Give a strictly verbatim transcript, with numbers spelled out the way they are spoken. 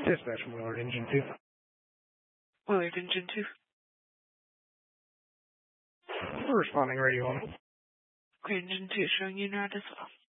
Dispatch from Willard Engine two. Willard Engine two. We're responding radio on. Willard Engine two showing you now as well.